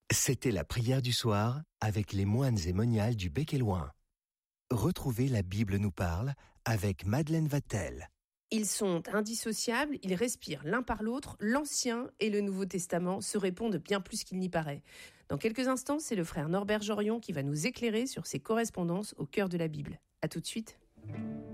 C'était la prière du soir avec les moines et moniales du Bec et Loing. Retrouvez La Bible nous parle avec Madeleine Vatel. Ils sont indissociables, ils respirent l'un par l'autre, l'Ancien et le Nouveau Testament se répondent bien plus qu'il n'y paraît. Dans quelques instants, c'est le frère Norbert Jorion qui va nous éclairer sur ses correspondances au cœur de la Bible. À tout de suite.